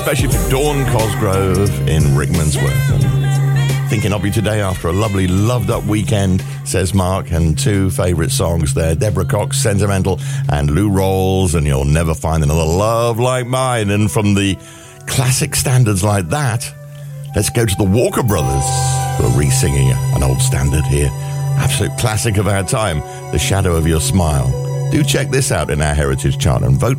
Especially for Dawn Cosgrove in Rickmansworth. And thinking of you today after a lovely, loved-up weekend, says Mark, and two favourite songs there, Deborah Cox, Sentimental, and Lou Rawls, and You'll Never Find Another Love Like Mine. And from the classic standards like that, let's go to the Walker Brothers, who are re-singing an old standard here. Absolute classic of our time, The Shadow of Your Smile. Do check this out in our Heritage Chart and vote